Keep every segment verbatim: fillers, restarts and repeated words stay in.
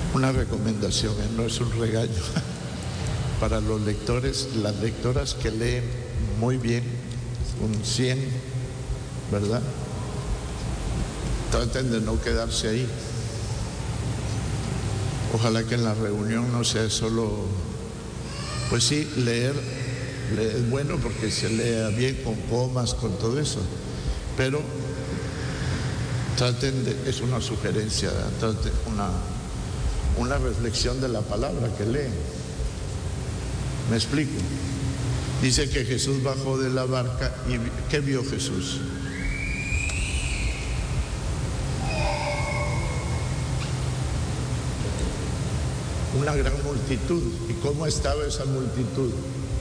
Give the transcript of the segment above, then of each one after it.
Una recomendación, ¿eh? No es un regaño. Para los lectores, las lectoras que leen muy bien, un cien, ¿verdad? Traten de no quedarse ahí. Ojalá que en la reunión no sea solo, pues sí, leer, leer es bueno porque se lea bien, con comas, con todo eso, pero traten de, es una sugerencia, traten una, una reflexión de la palabra que leen. ¿Me explico? Dice que Jesús bajó de la barca y ¿qué vio Jesús? Una gran multitud. ¿Y cómo estaba esa multitud?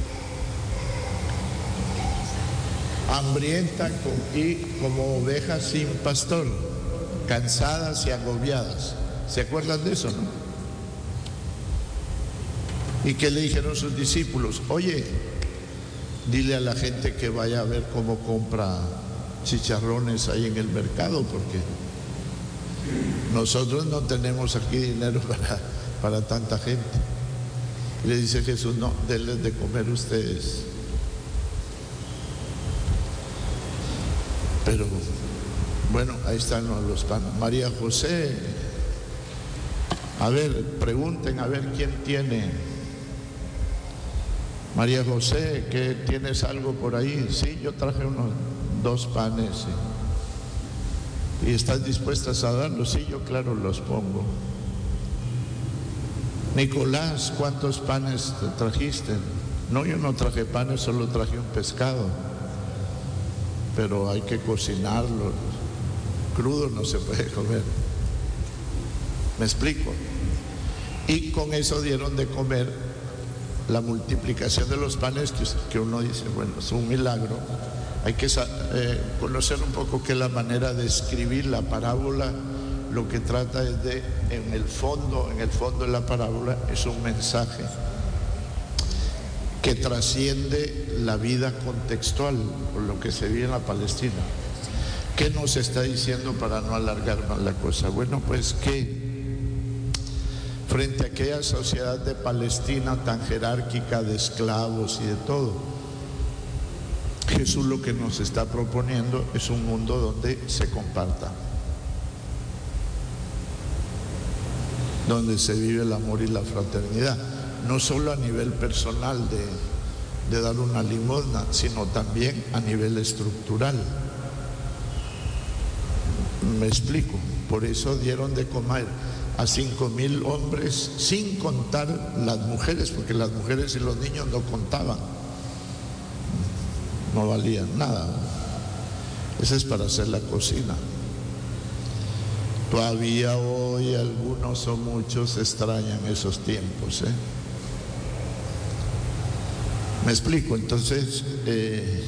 Hambrienta y como ovejas sin pastor, cansadas y agobiadas. ¿Se acuerdan de eso, no? ¿Y qué le dijeron sus discípulos? Oye, dile a la gente que vaya a ver cómo compra chicharrones ahí en el mercado, porque nosotros no tenemos aquí dinero para, para tanta gente. Y le dice Jesús, no, denles de comer ustedes. Pero, bueno, ahí están los panes. María José, a ver, pregunten a ver quién tiene. María José, ¿qué tienes algo por ahí? Sí, yo traje unos dos panes. Sí. ¿Y estás dispuestas a darlos? Sí, yo claro los pongo. Nicolás, ¿cuántos panes te trajiste? No, yo no traje panes, solo traje un pescado. Pero hay que cocinarlo. Crudo no se puede comer. ¿Me explico? Y con eso dieron de comer. La multiplicación de los panes, que, que uno dice, bueno, es un milagro. Hay que eh, conocer un poco que la manera de escribir la parábola, lo que trata es de, en el fondo, en el fondo de la parábola es un mensaje que trasciende la vida contextual, por lo que se vive en la Palestina. ¿Qué nos está diciendo para no alargar más la cosa? Bueno, pues que frente a aquella sociedad de Palestina tan jerárquica de esclavos y de todo, Jesús lo que nos está proponiendo es un mundo donde se comparta, donde se vive el amor y la fraternidad, no solo a nivel personal de, de dar una limosna, sino también a nivel estructural. Me explico, por eso dieron de comer a cinco mil hombres, sin contar las mujeres, porque las mujeres y los niños no contaban, no valían nada. Esa es para hacer la cocina. Todavía hoy algunos o muchos extrañan esos tiempos, ¿eh? Me explico, entonces, eh,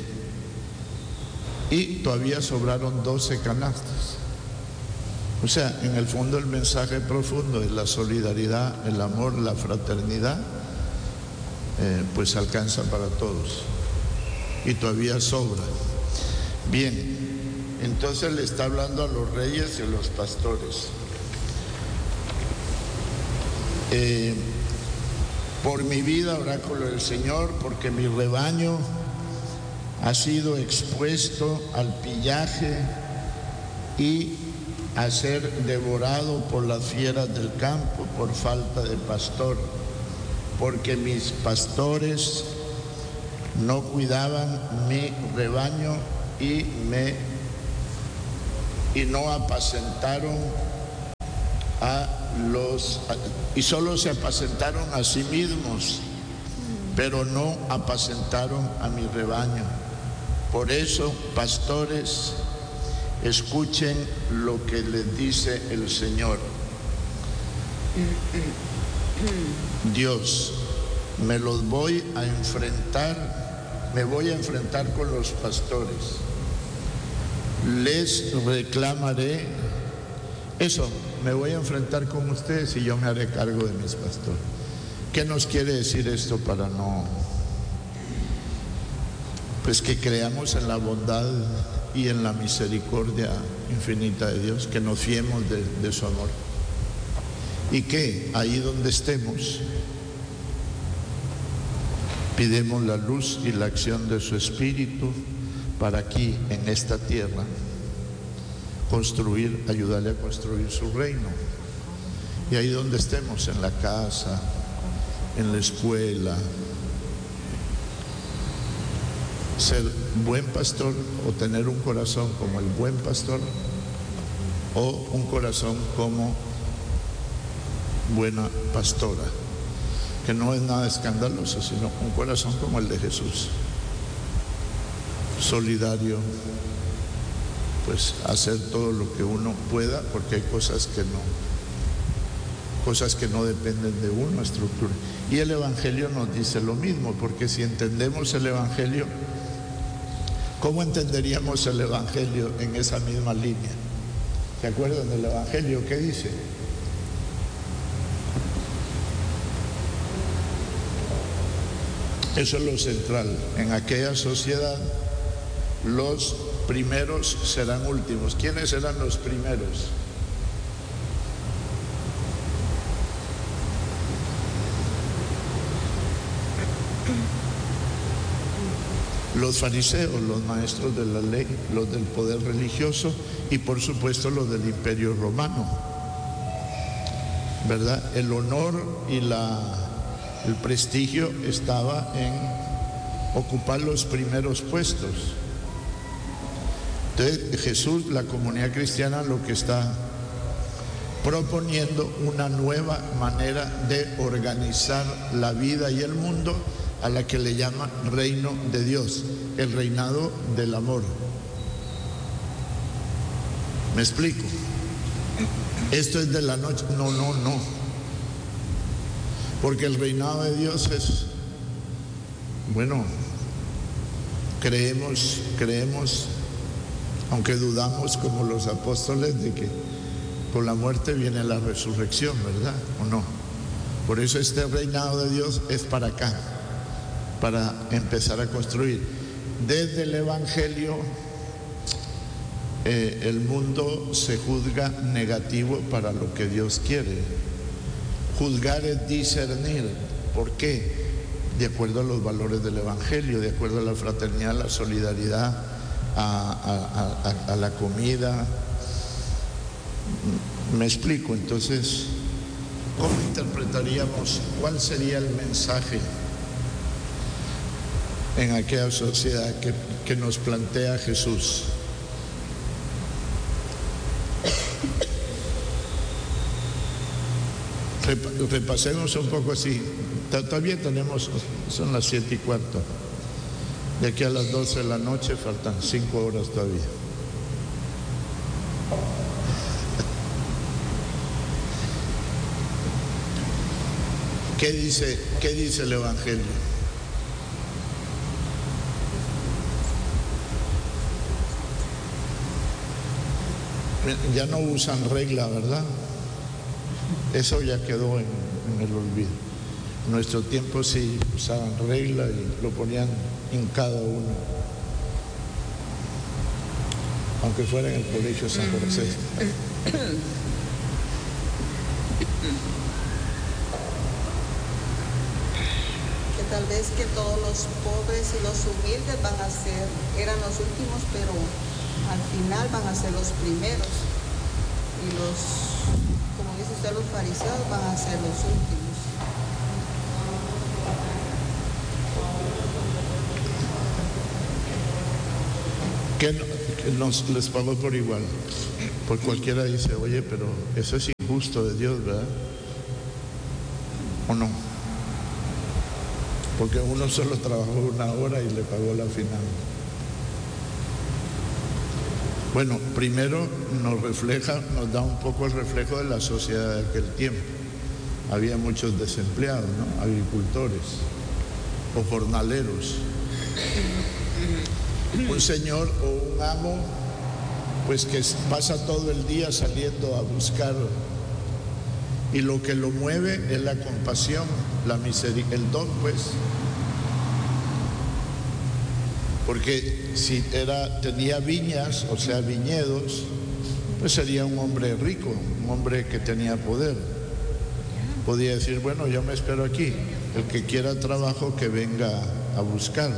y todavía sobraron doce canastas. O sea, en el fondo el mensaje profundo es la solidaridad, el amor, la fraternidad, eh, pues alcanza para todos y todavía sobra. Bien, entonces le está hablando a los reyes y a los pastores. Eh, por mi vida, oráculo del Señor, porque mi rebaño ha sido expuesto al pillaje y a ser devorado por las fieras del campo por falta de pastor, porque mis pastores no cuidaban mi rebaño y me y no apacentaron a los y solo se apacentaron a sí mismos, pero no apacentaron a mi rebaño. Por eso, pastores, escuchen lo que les dice el Señor. Dios, me los voy a enfrentar, me voy a enfrentar con los pastores. Les reclamaré, eso, me voy a enfrentar con ustedes y yo me haré cargo de mis pastores. ¿Qué nos quiere decir esto para no? Pues que creamos en la bondad y en la misericordia infinita de Dios, que nos fiemos de, de su amor. Y que ahí donde estemos, pidemos la luz y la acción de su Espíritu para aquí, en esta tierra, construir, ayudarle a construir su reino. Y ahí donde estemos, en la casa, en la escuela, ser buen pastor o tener un corazón como el buen pastor o un corazón como buena pastora, que no es nada escandaloso, sino un corazón como el de Jesús, solidario, pues hacer todo lo que uno pueda, porque hay cosas que no, cosas que no dependen de uno, estructura. Y el Evangelio nos dice lo mismo, porque si entendemos el Evangelio, ¿cómo entenderíamos el Evangelio en esa misma línea? ¿Se acuerdan del Evangelio? ¿Qué dice? Eso es lo central. En aquella sociedad, los primeros serán últimos. ¿Quiénes eran los primeros? Los fariseos, los maestros de la ley, los del poder religioso y por supuesto los del Imperio Romano, ¿verdad? El honor y la, el prestigio estaba en ocupar los primeros puestos. Entonces Jesús, la comunidad cristiana, lo que está proponiendo una nueva manera de organizar la vida y el mundo, a la que le llama reino de Dios, el reinado del amor. ¿Me explico? Esto es de la noche. No, no, no. Porque el reinado de Dios es, bueno, creemos, creemos, aunque dudamos como los apóstoles de que con la muerte viene la resurrección, ¿verdad? ¿O no? Por eso este reinado de Dios es para acá, para empezar a construir. Desde el Evangelio, eh, el mundo se juzga negativo para lo que Dios quiere. Juzgar es discernir. ¿Por qué? De acuerdo a los valores del Evangelio, de acuerdo a la fraternidad, la solidaridad, a, a, a, a la comida. ¿Me explico? Entonces, ¿cómo interpretaríamos? ¿Cuál sería el mensaje en aquella sociedad que, que nos plantea Jesús? Repasemos un poco así. Todavía tenemos, son las siete y cuarto. De aquí a las doce de la noche faltan cinco horas todavía. ¿Qué dice, qué dice el Evangelio? Ya no usan regla, ¿verdad? Eso ya quedó en, en el olvido. En nuestro tiempo sí usaban regla y lo ponían en cada uno, aunque fuera en el colegio San José. Que tal vez que todos los pobres y los humildes van a ser, eran los últimos, pero al final van a ser los primeros. Y los, como dice usted, los fariseos van a ser los últimos. ¿Qué no, que nos les pagó por igual? Por cualquiera dice, oye, pero eso es injusto de Dios, ¿verdad? ¿O no? Porque uno solo trabajó una hora y le pagó la final. Bueno, primero nos refleja, nos da un poco el reflejo de la sociedad de aquel tiempo. Había muchos desempleados, ¿no? Agricultores o jornaleros. Un señor o un amo, pues que pasa todo el día saliendo a buscar, y lo que lo mueve es la compasión, la misericordia, el don, pues. Porque si era, tenía viñas, o sea, viñedos, pues sería un hombre rico, un hombre que tenía poder. podía decir, bueno, yo me espero aquí, el que quiera trabajo que venga a buscar.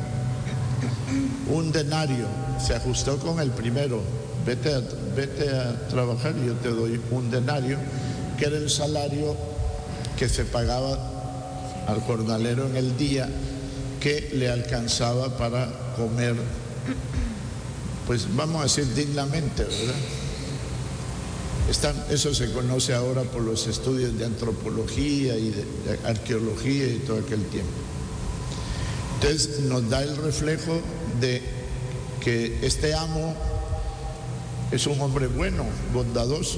Un denario, se ajustó con el primero, vete a, vete a trabajar y yo te doy un denario, que era el salario que se pagaba al jornalero en el día, que le alcanzaba para comer, pues vamos a decir dignamente, ¿verdad? Están, eso se conoce ahora por los estudios de antropología y de, de arqueología y todo aquel tiempo. Entonces nos da el reflejo de que este amo es un hombre bueno, bondadoso.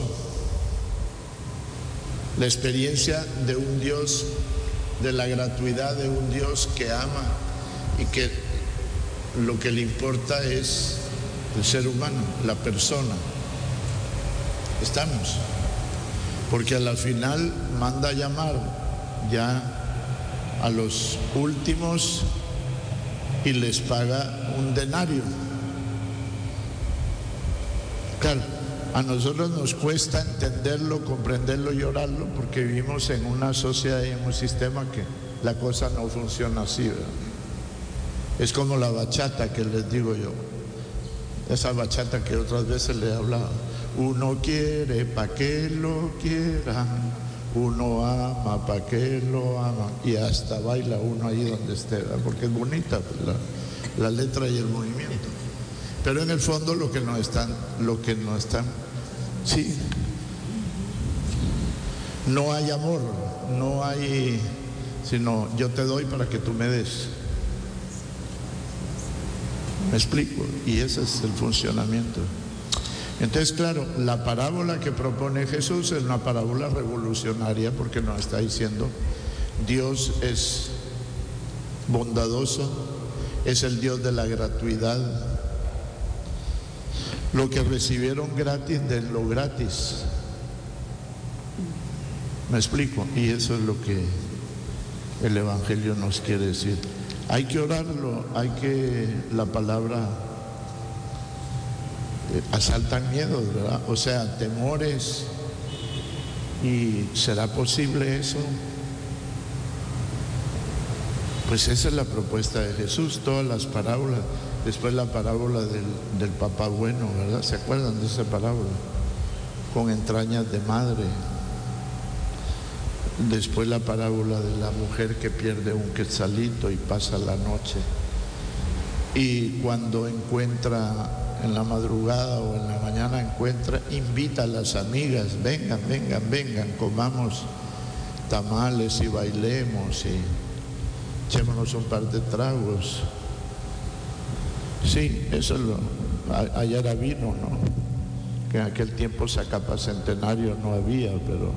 La experiencia de un Dios, de la gratuidad de un Dios que ama y que lo que le importa es el ser humano, la persona. Estamos, porque a la final manda a llamar ya a los últimos y les paga un denario. Claro, a nosotros nos cuesta entenderlo, comprenderlo y orarlo, porque vivimos en una sociedad y en un sistema que la cosa no funciona así, ¿verdad? Es como la bachata que les digo yo, esa bachata que otras veces le he hablado. Uno quiere pa' que lo quieran, uno ama pa' que lo aman, y hasta baila uno ahí donde esté, ¿verdad? Porque es bonita pues, la, la letra y el movimiento. Pero en el fondo lo que no están, lo que no están, sí, no hay amor, no hay, sino yo te doy para que tú me des. ¿Me explico? Y ese es el funcionamiento. Entonces, claro, la parábola que propone Jesús es una parábola revolucionaria porque nos está diciendo, Dios es bondadoso, es el Dios de la gratuidad. Lo que recibieron gratis, de lo gratis. ¿Me explico? Y eso es lo que el Evangelio nos quiere decir. Hay que orarlo, hay que, la palabra eh, asaltan miedos, ¿verdad? O sea, temores. ¿Y será posible eso? Pues esa es la propuesta de Jesús, todas las parábolas. Después la parábola del, del papá bueno, ¿verdad? ¿Se acuerdan de esa parábola? Con entrañas de madre. Después la parábola de la mujer que pierde un quetzalito y pasa la noche. Y cuando encuentra en la madrugada o en la mañana encuentra, invita a las amigas, vengan, vengan, vengan, comamos tamales y bailemos y echémonos un par de tragos. Sí, eso es lo, allá era vino, ¿no? Que en aquel tiempo Zacapa Centenario no había, pero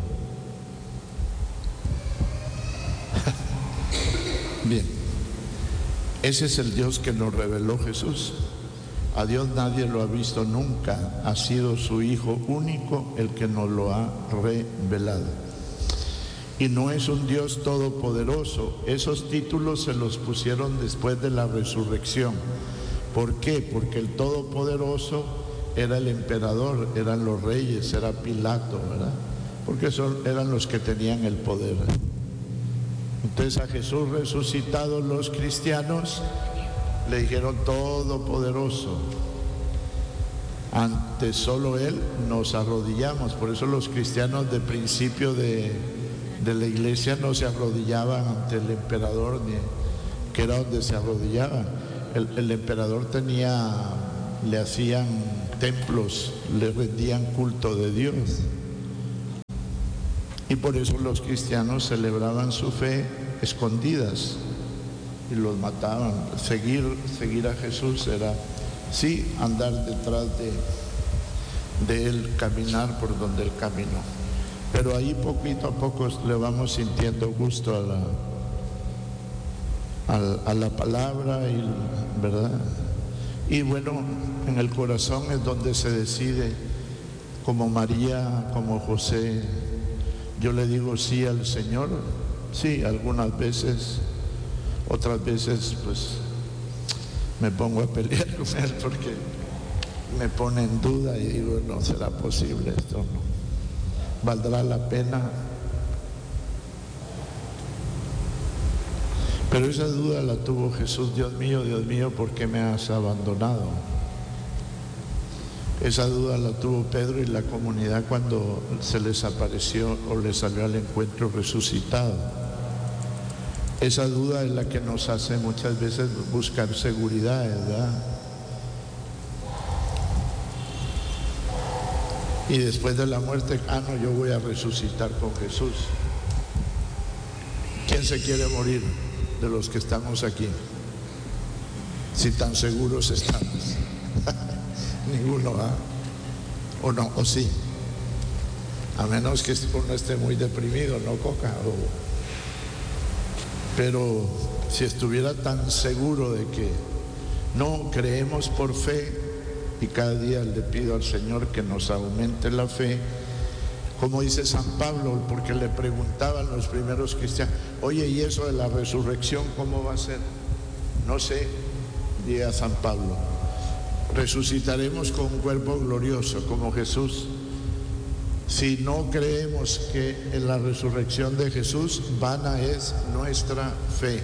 bien, ese es el Dios que nos reveló Jesús. A Dios nadie lo ha visto nunca, ha sido su Hijo único el que nos lo ha revelado. Y no es un Dios todopoderoso, esos títulos se los pusieron después de la resurrección. ¿Por qué? Porque el todopoderoso era el emperador, eran los reyes, era Pilato, ¿verdad? Porque son, eran los que tenían el poder. Entonces a Jesús resucitado los cristianos le dijeron todopoderoso. Ante solo Él nos arrodillamos. Por eso los cristianos de principio de, de la iglesia no se arrodillaban ante el emperador, ni, que era donde se arrodillaban. El, el emperador tenía, le hacían templos, le rendían culto de Dios. Y por eso los cristianos celebraban su fe escondidas y los mataban. Seguir, seguir a Jesús era, sí, andar detrás de, de Él, caminar por donde Él caminó. Pero ahí poquito a poco le vamos sintiendo gusto a la, a, a la palabra, y, ¿verdad? Y bueno, en el corazón es donde se decide, como María, como José. Yo le digo sí al Señor, sí, algunas veces, otras veces pues me pongo a pelear con Él porque me pone en duda y digo, no será posible esto, no. ¿Valdrá la pena? Pero esa duda la tuvo Jesús: Dios mío, Dios mío, ¿por qué me has abandonado? Esa duda la tuvo Pedro y la comunidad cuando se les apareció o les salió al encuentro resucitado. Esa duda es la que nos hace muchas veces buscar seguridad, ¿verdad? Y después de la muerte, ah, no, yo voy a resucitar con Jesús. ¿Quién se quiere morir de los que estamos aquí? Si tan seguros estamos. Ninguno, ¿ah? O no, o sí. A menos que uno esté muy deprimido, no, Coca. O... Pero si estuviera tan seguro de que no creemos por fe, y cada día le pido al Señor que nos aumente la fe, como dice San Pablo, porque le preguntaban los primeros cristianos: oye, ¿y eso de la resurrección cómo va a ser? No sé, diga San Pablo, resucitaremos con un cuerpo glorioso como Jesús. Si no creemos que en la resurrección de Jesús, vana es nuestra fe.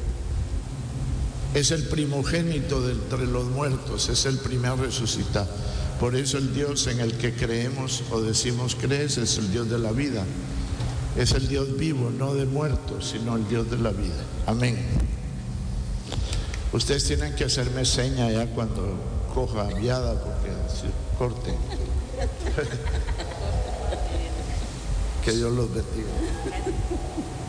Es el primogénito de entre los muertos, es el primer resucitado. Por eso el Dios en el que creemos o decimos crees es el Dios de la vida. Es el Dios vivo, no de muertos, sino el Dios de la vida. Amén. Ustedes tienen que hacerme seña ya cuando coja viada, porque se corte. Que Dios los bendiga.